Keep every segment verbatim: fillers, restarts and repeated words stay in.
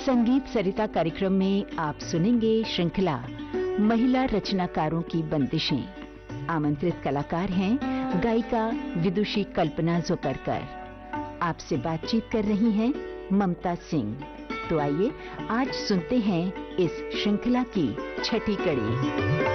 संगीत सरिता कार्यक्रम में आप सुनेंगे श्रृंखला महिला रचनाकारों की बंदिशें। आमंत्रित कलाकार हैं गायिका विदुषी कल्पना जोकरकर। आपसे बातचीत कर रही हैं ममता सिंह। तो आइए आज सुनते हैं इस श्रृंखला की छठी कड़ी।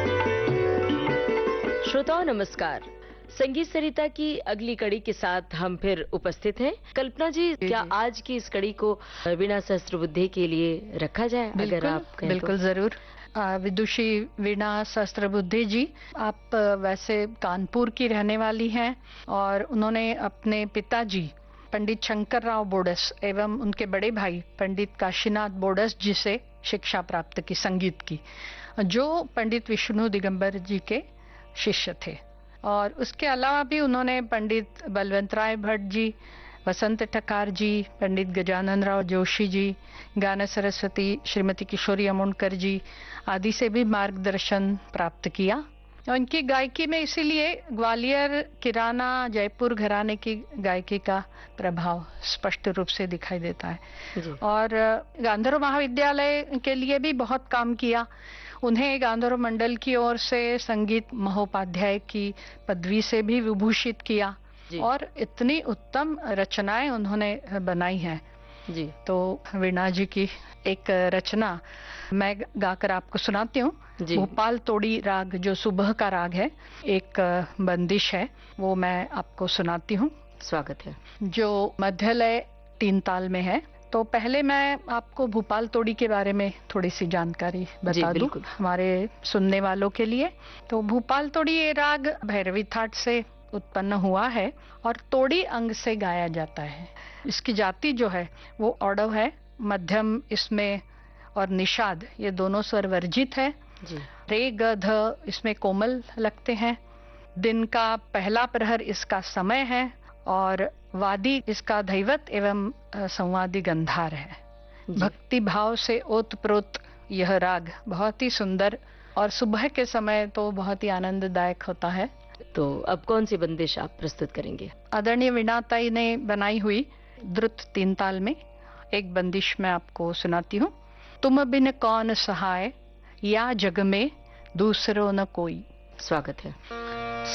श्रोताओं नमस्कार। संगीत सरिता की अगली कड़ी के साथ हम फिर उपस्थित हैं। कल्पना जी, क्या आज की इस कड़ी को वीणा सहस्त्रबुद्धे के लिए रखा जाए? अगर आप कहें बिल्कुल तो। जरूर। विदुषी वीणा सहस्त्रबुद्धे जी, आप वैसे कानपुर की रहने वाली हैं और उन्होंने अपने पिताजी पंडित शंकर राव बोडस एवं उनके बड़े भाई पंडित काशीनाथ बोडस जी से शिक्षा प्राप्त की संगीत की, जो पंडित विष्णु दिगंबर जी के शिष्य थे। और उसके अलावा भी उन्होंने पंडित बलवंत राय भट्ट जी, वसंत ठकार जी, पंडित गजानन राव जोशी जी, गाना सरस्वती श्रीमती किशोरी अमोणकर जी आदि से भी मार्गदर्शन प्राप्त किया। और इनकी गायकी में इसीलिए ग्वालियर, किराना, जयपुर घराने की गायकी का प्रभाव स्पष्ट रूप से दिखाई देता है। और गांधर्व महाविद्यालय के लिए भी बहुत काम किया। उन्हें गांधर्व मंडल की ओर से संगीत महोपाध्याय की पदवी से भी विभूषित किया और इतनी उत्तम रचनाएं उन्होंने बनाई हैं जी। तो वीणा जी की एक रचना मैं गाकर आपको सुनाती हूँ। भोपाल तोड़ी राग, जो सुबह का राग है, एक बंदिश है, वो मैं आपको सुनाती हूँ। स्वागत है। जो मध्यलय तीन ताल में है। तो पहले मैं आपको भोपाल तोड़ी के बारे में थोड़ी सी जानकारी बता दूं हमारे सुनने वालों के लिए। तो भोपाल तोड़ी ये राग भैरवी थाट से उत्पन्न हुआ है और तोड़ी अंग से गाया जाता है। इसकी जाति जो है वो औडव है, मध्यम इसमें और निषाद ये दोनों स्वर वर्जित है जी। रे ग ध इसमें कोमल लगते हैं। दिन का पहला प्रहर इसका समय है और वादी इसका दैवत एवं संवादी गंधार है। भक्ति भाव से ओतप्रोत यह राग बहुत ही सुंदर और सुबह के समय तो बहुत ही आनंददायक होता है। तो अब कौन सी बंदिश आप प्रस्तुत करेंगे? आदरणीय वीणाताई ने बनाई हुई द्रुत तीन ताल में एक बंदिश मैं आपको सुनाती हूँ। तुम बिन कौन सहाय, या जग में दूसरो न कोई। स्वागत है।